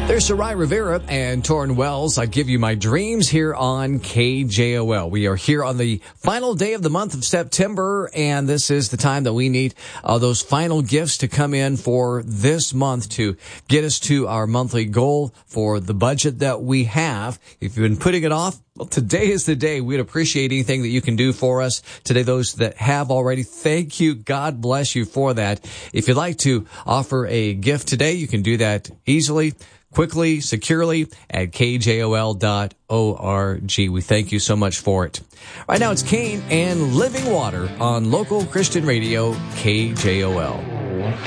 There's Sarai Rivera and Torrin Wells. I give you my dreams here on KJOL. We are here on the final day of the month of September, and this is the time that we need those final gifts to come in for this month to get us to our monthly goal for the budget that we have. If you've been putting it off, well, today is the day. We'd appreciate anything that you can do for us today. Those that have already, thank you. God bless you for that. If you'd like to offer a gift today, you can do that easily, quickly, securely at kjol.org. We thank you so much for it. Right now, it's Kane and Living Water on local Christian radio, KJOL.